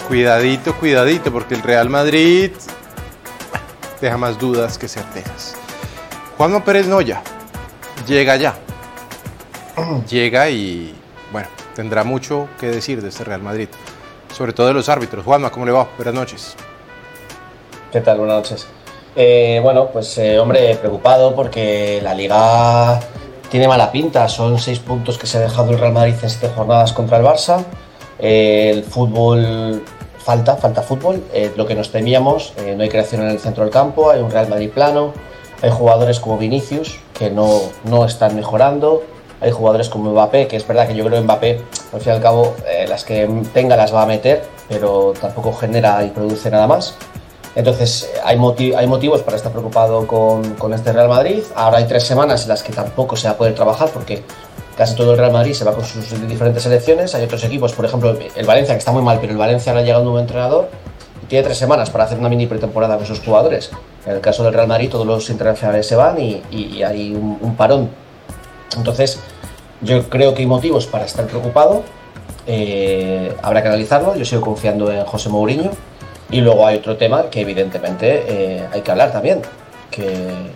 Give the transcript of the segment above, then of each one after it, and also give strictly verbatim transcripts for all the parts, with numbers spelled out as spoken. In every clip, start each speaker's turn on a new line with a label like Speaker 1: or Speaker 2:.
Speaker 1: cuidadito, cuidadito, porque el Real Madrid deja más dudas que certezas. Juanma Pérez Noya llega ya. Llega y, bueno, tendrá mucho que decir de este Real Madrid, sobre todo de los árbitros. Juanma, ¿cómo le va? Buenas noches.
Speaker 2: ¿Qué tal? Buenas noches. Eh, bueno, pues eh, hombre, preocupado porque la Liga tiene mala pinta. Son seis puntos que se ha dejado el Real Madrid en siete jornadas contra el Barça. Eh, el fútbol, falta, falta fútbol. Eh, lo que nos temíamos, eh, no hay creación en el centro del campo, hay un Real Madrid plano, hay jugadores como Vinicius que no, no están mejorando. Hay jugadores como Mbappé, que es verdad que yo creo que Mbappé, al fin y al cabo, eh, las que tenga las va a meter, pero tampoco genera y produce nada más. Entonces, hay, motiv hay motivos para estar preocupado con, con este Real Madrid. Ahora hay tres semanas en las que tampoco se va a poder trabajar porque casi todo el Real Madrid se va con sus diferentes selecciones. Hay otros equipos, por ejemplo, el Valencia, que está muy mal, pero el Valencia ahora ha llegado un nuevo entrenador y tiene tres semanas para hacer una mini pretemporada con sus jugadores. En el caso del Real Madrid, todos los internacionales se van y, y, y hay un, un parón. Entonces, yo creo que hay motivos para estar preocupado, eh, habrá que analizarlo, yo sigo confiando en José Mourinho, y luego hay otro tema que evidentemente eh, hay que hablar también, que,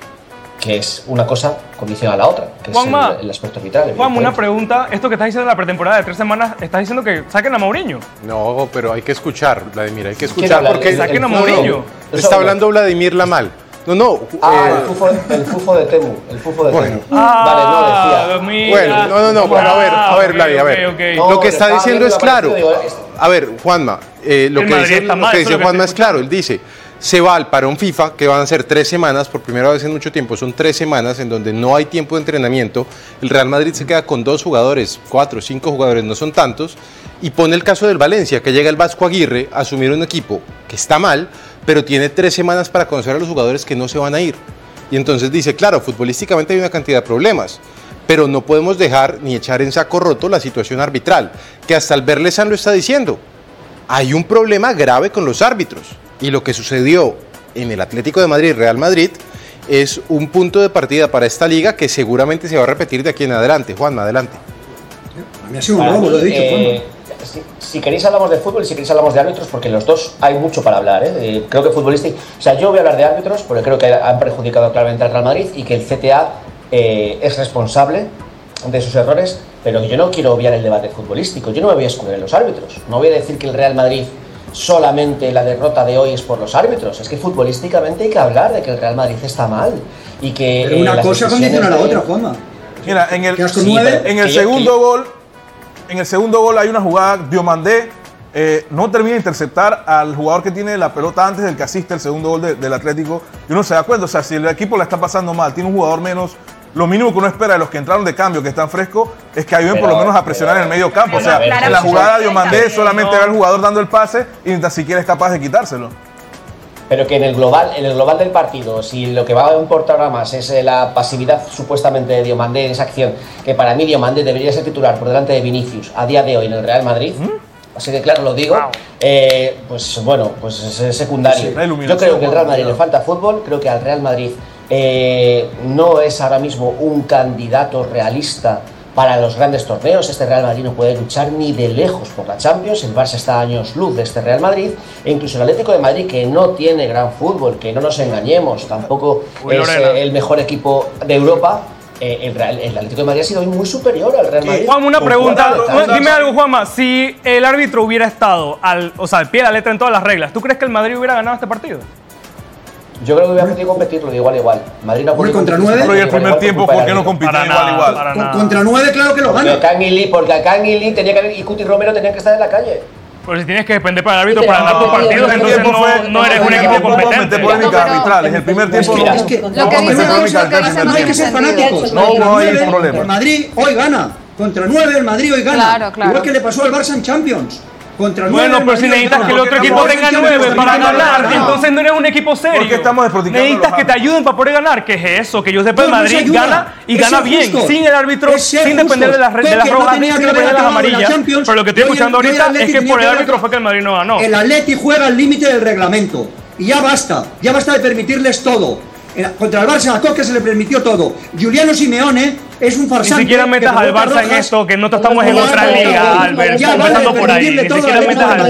Speaker 2: que es una cosa condiciona a la otra, que Juanma, es el, el aspecto arbitral.
Speaker 3: Juanma, una pregunta, esto que estás diciendo de la pretemporada de tres semanas, ¿estás diciendo que saquen a Mourinho?
Speaker 1: No, pero hay que escuchar, Vladimir, hay que escuchar porque...
Speaker 3: Que saquen a Mourinho.
Speaker 1: Está hablando Vladimir Lamal. No, no.
Speaker 2: Ah, eh, el, fufo, el fufo de Temu. El fufo de
Speaker 1: bueno.
Speaker 2: Temu. Ah,
Speaker 1: vale, no decía. Bueno, no, no, no. Bueno, a ver, a ver, Vladi, a ver. Okay, okay. Lo que está diciendo es claro. A ver, Juanma, eh, lo, que dice, lo que dice Juanma es claro. Él dice, se va al parón FIFA, que van a ser tres semanas, por primera vez en mucho tiempo, son tres semanas en donde no hay tiempo de entrenamiento. El Real Madrid se queda con dos jugadores, cuatro, cinco jugadores, no son tantos. Y pone el caso del Valencia, que llega el Vasco Aguirre a asumir un equipo que está mal, pero tiene tres semanas para conocer a los jugadores que no se van a ir. Y entonces dice, claro, futbolísticamente hay una cantidad de problemas, pero no podemos dejar ni echar en saco roto la situación arbitral, que hasta el Berlezán lo está diciendo. Hay un problema grave con los árbitros, y lo que sucedió en el Atlético de Madrid, Real Madrid, es un punto de partida para esta liga que seguramente se va a repetir de aquí en adelante. Juanma, adelante.
Speaker 4: A mí ha sido un robo, lo he dicho, Juanma.
Speaker 2: Eh... Si, si queréis hablamos de fútbol y si queréis hablamos de árbitros, porque los dos hay mucho para hablar, ¿eh? Eh, creo que futbolístico, o sea, yo voy a hablar de árbitros porque creo que han perjudicado claramente al Real Madrid y que el C T A eh, es responsable de sus errores, pero yo no quiero obviar el debate futbolístico, yo no me voy a esconder en los árbitros, no voy a decir que el Real Madrid solamente la derrota de hoy es por los árbitros, es que futbolísticamente hay que hablar de que el Real Madrid está mal y que...
Speaker 4: Pero una eh, cosa condiciona a la otra, Juanma.
Speaker 5: Mira, en el, sí, en el segundo gol... En el segundo gol hay una jugada, Diomandé eh, no termina de interceptar al jugador que tiene la pelota antes del que asiste el segundo gol de, del Atlético y uno se da cuenta, o sea, si el equipo la está pasando mal, tiene un jugador menos, lo mínimo que uno espera de los que entraron de cambio, que están frescos, es que ayuden por lo menos a presionar en el medio campo, o sea, en la jugada de Diomandé solamente ve al jugador dando el pase y ni siquiera es capaz de quitárselo.
Speaker 2: Pero que en el global, en el global del partido, si lo que va a importar ahora más es la pasividad supuestamente de Diomandé en esa acción, que para mí Diomandé debería ser titular por delante de Vinicius a día de hoy en el Real Madrid, ¿Mm? así de claro lo digo, wow. eh, pues bueno, pues es secundario. Sí, yo creo que al Real Madrid le falta fútbol, creo que al Real Madrid eh, no es ahora mismo un candidato realista para los grandes torneos. Este Real Madrid no puede luchar ni de lejos por la Champions, el Barça está a años luz de este Real Madrid, e incluso el Atlético de Madrid, que no tiene gran fútbol, que no nos engañemos, tampoco Uy, es eh, el mejor equipo de Europa, eh, el, Real, el Atlético de Madrid ha sido hoy muy superior al Real Madrid.
Speaker 3: Juanma, una pregunta, dime algo, Juanma, si el árbitro hubiera estado al, o sea, al pie de la letra en todas las reglas, ¿tú crees que el Madrid hubiera ganado este partido?
Speaker 2: Yo creo que hubiera podido competirlo de igual a igual. Madrid no ha podido
Speaker 4: contra nueve.
Speaker 5: Pero y el primer tiempo, ¿por qué no compitieron igual a igual?
Speaker 4: Con, contra nueve, claro que lo gana.
Speaker 2: Porque Kangili, porque Kangili tenía que haber, y Cuti Romero tenían que estar en la calle.
Speaker 3: Pero si tienes que depender para el árbitro para ganar tus partidos, entonces no, no eres un equipo competente.
Speaker 5: No polémicas arbitrales. El primer tiempo no
Speaker 4: es que no no hay que ser fanáticos.
Speaker 5: No, no hay problema.
Speaker 4: El Madrid hoy gana. Contra nueve, el Madrid hoy gana. Igual que le pasó al Barça en Champions. Contra
Speaker 3: bueno, pero si necesitas que el otro equipo tenga nueve para ganar, entonces no eres un equipo serio.
Speaker 5: Porque estamos
Speaker 3: necesitas que te ayuden para poder ganar. ¿Qué es eso? Que yo sepa, el Madrid gana y gana bien, sin el árbitro, sin depender de las de las rojas, sin depender de las amarillas. Pero lo que estoy escuchando ahorita es que por el árbitro fue que el Madrid no ganó.
Speaker 4: El Atleti juega al límite del reglamento y ya basta, ya basta de permitirles todo. Contra el Barça a Coque se le permitió todo. Giuliano Simeone es un farsante.
Speaker 3: Ni siquiera metas al Barça en esto, que nosotros estamos en otra liga, Albert. Empezando por ahí. Ni siquiera metas al